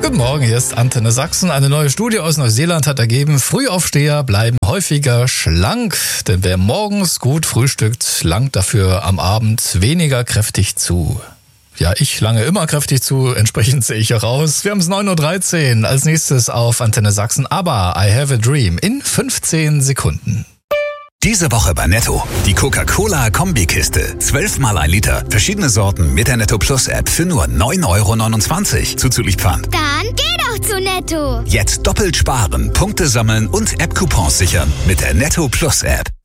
Guten Morgen, hier ist Antenne Sachsen. Eine neue Studie aus Neuseeland hat ergeben, Frühaufsteher bleiben häufiger schlank. Denn wer morgens gut frühstückt, langt dafür am Abend weniger kräftig zu. Ja, ich lange immer kräftig zu, entsprechend sehe ich auch aus. Wir haben es 9.13 Uhr, als nächstes auf Antenne Sachsen. Aber I Have a Dream in 15 Sekunden. Diese Woche bei Netto. Die Coca-Cola-Kombikiste. 12 mal 1 Liter. Verschiedene Sorten mit der Netto Plus App für nur 9,29 € zuzüglich Pfand. Dann geh doch zu Netto. Jetzt doppelt sparen, Punkte sammeln und App-Coupons sichern mit der Netto Plus App.